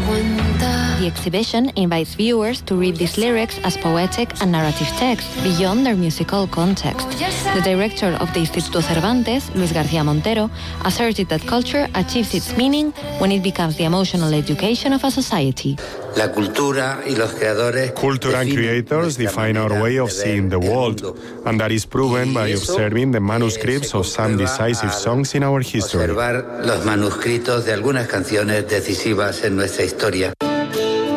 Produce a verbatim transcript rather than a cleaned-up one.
The exhibition invites viewers to read these lyrics as poetic and narrative text, beyond their musical context. The director of the Instituto Cervantes, Luis García Montero, asserted that culture achieves its meaning when it becomes the emotional education of a society. Culture and creators define our way of seeing the world, and that is proven by observing the manuscripts of some decisive songs in our history. Observar los manuscritos de algunas canciones decisivas en nuestra historia.